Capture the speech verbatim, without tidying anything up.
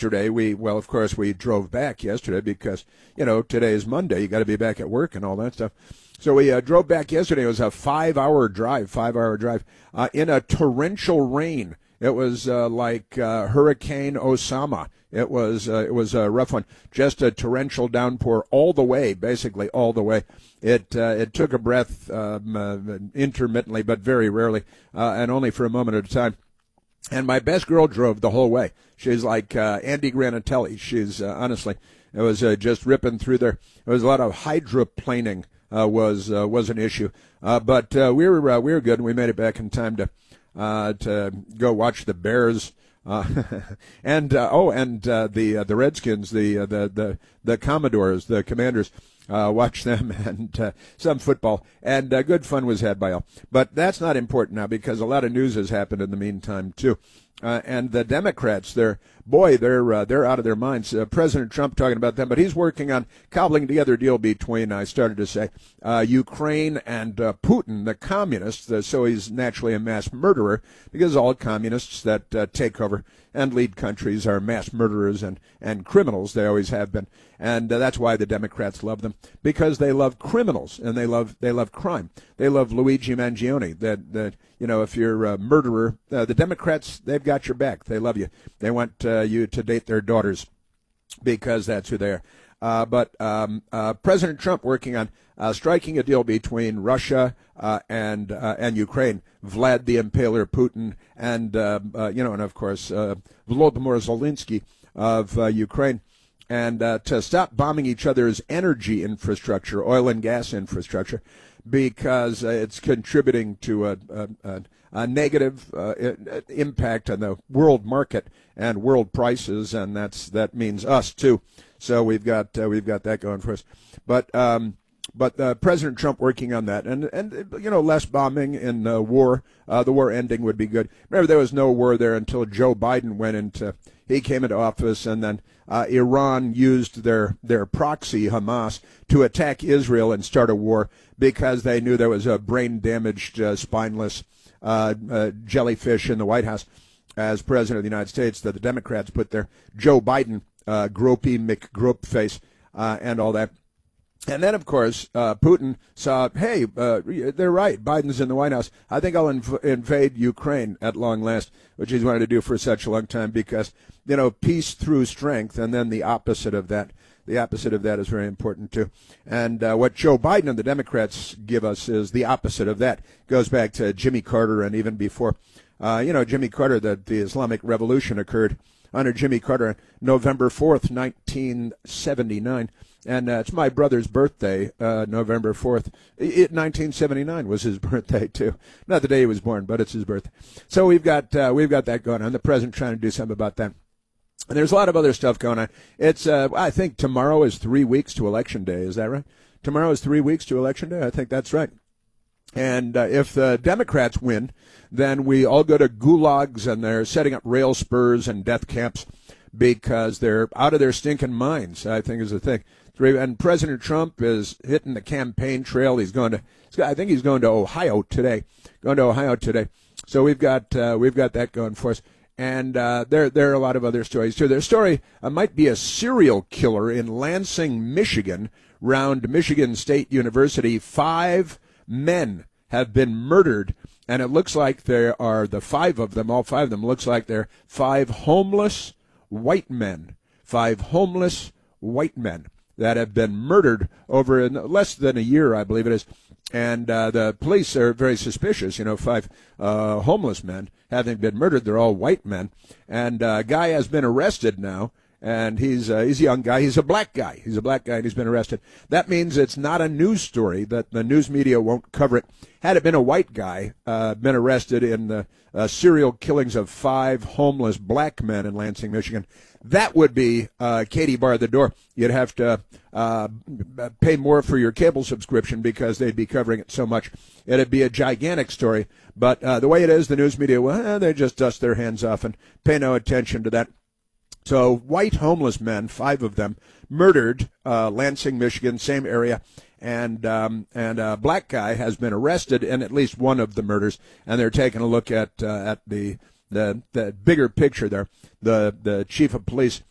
yesterday, we, well, of course, we drove back yesterday because, you know, today is Monday. You got to be back at work and all that stuff. So we uh, drove back yesterday. It was a five-hour drive, five-hour drive uh, in a torrential rain. It was uh, like uh, Hurricane Osama. It was uh, it was a rough one. Just a torrential downpour all the way, basically all the way. It uh, it took a breath um, uh, intermittently, but very rarely, uh, and only for a moment at a time. And my best girl drove the whole way. She's like uh, Andy Granatelli. She's uh, honestly, it was uh, just ripping through there. There was a lot of hydroplaning uh, was uh, was an issue, uh, but uh, we were uh, we were good, and we made it back in time to uh, to go watch the Bears. Uh, and uh, oh, and uh, the uh, the Redskins, the uh, the the the Commodores, the Commanders. Uh, watch them and uh, some football, and uh, good fun was had by all. But that's not important now because a lot of news has happened in the meantime too. Uh, and the Democrats, they're boy, they're uh, they're out of their minds. Uh, President Trump talking about them, but he's working on cobbling together a deal between, I started to say, uh, Ukraine and uh, Putin, the communists. Uh, so he's naturally a mass murderer because all communists that uh, take over and lead countries are mass murderers and, and criminals. They always have been. And uh, that's why the Democrats love them, because they love criminals and they love they love crime. They love Luigi Mangione. That, that you know, if you're a murderer, uh, the Democrats, they've got your back. They love you. They want uh, you to date their daughters because that's who they are. Uh, but um, uh, President Trump working on uh, striking a deal between Russia uh, and uh, and Ukraine, Vlad the Impaler Putin, and uh, uh, you know, and of course uh, Volodymyr Zelensky of uh, Ukraine, and uh, to stop bombing each other's energy infrastructure, oil and gas infrastructure, because uh, it's contributing to a, a, a, a negative uh, impact on the world market and world prices, and that's that means us too. So we've got uh, we've got that going for us, but um, but uh, President Trump working on that, and and you know, less bombing in uh, war, uh, the war ending would be good. Remember, there was no war there until Joe Biden went into he came into office, and then uh, Iran used their their proxy Hamas to attack Israel and start a war because they knew there was a brain damaged, uh, spineless uh, uh, jellyfish in the White House as president of the United States that the Democrats put there. Joe Biden. Uh, gropey McGrope face uh, and all that. And then, of course, uh, Putin saw, hey, uh, they're right, Biden's in the White House. I think I'll inv- invade Ukraine at long last, which he's wanted to do for such a long time because, you know, peace through strength, and then the opposite of that. The opposite of that is very important, too. And uh, what Joe Biden and the Democrats give us is the opposite of that. It goes back to Jimmy Carter and even before. Uh, you know, Jimmy Carter, the, the Islamic Revolution occurred under Jimmy Carter, November fourth, nineteen seventy-nine. And uh, it's my brother's birthday, uh, November fourth. It, nineteen seventy-nine was his birthday, too. Not the day he was born, but it's his birthday. So we've got uh, we've got that going on. The president trying to do something about that. And there's a lot of other stuff going on. It's uh, I think tomorrow is three weeks to Election Day. Is that right? Tomorrow is three weeks to Election Day? I think that's right. And uh, if the Democrats win, then we all go to gulags, and they're setting up rail spurs and death camps because they're out of their stinking minds, I think is the thing. And President Trump is hitting the campaign trail. He's going to, I think he's going to Ohio today, going to Ohio today. So we've got uh, we've got that going for us. And uh, there, there are a lot of other stories, too. Their story uh, might be a serial killer in Lansing, Michigan, round Michigan State University. Five men have been murdered, and it looks like there are the five of them, all five of them, looks like they're five homeless white men, five homeless white men that have been murdered over in less than a year, I believe it is. And uh, the police are very suspicious, you know, five uh, homeless men having been murdered. They're all white men. And uh, a guy has been arrested now. And he's uh, he's a young guy. He's a black guy. He's a black guy, and he's been arrested. That means it's not a news story, that the news media won't cover it. Had it been a white guy, uh, been arrested in the uh, serial killings of five homeless black men in Lansing, Michigan, that would be uh, Katie bar the door. You'd have to uh, pay more for your cable subscription because they'd be covering it so much. It'd be a gigantic story. But uh, the way it is, the news media, well, eh, they just dust their hands off and pay no attention to that. So white homeless men, five of them, murdered, uh, Lansing, Michigan, same area, and um, and a black guy has been arrested in at least one of the murders, and they're taking a look at uh, at the, the the bigger picture there. The the chief of police